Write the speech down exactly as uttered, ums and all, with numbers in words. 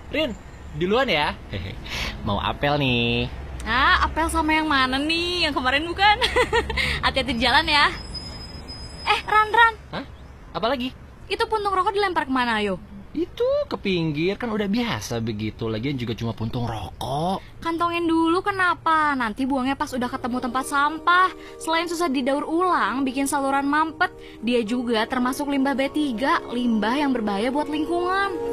Rin, duluan ya. Mau apel nih. Ah, apel sama yang mana nih? Yang kemarin bukan? Hati-hati di jalan ya. Eh, Ran, Ran. Hah? Apa lagi? Itu puntung rokok dilempar kemana, ayo? Itu ke pinggir, kan udah biasa begitu. Lagian juga cuma puntung rokok. Kantongin dulu kenapa? Nanti buangnya pas udah ketemu tempat sampah. Selain susah didaur ulang, bikin saluran mampet, dia juga termasuk limbah B tiga, limbah yang berbahaya buat lingkungan.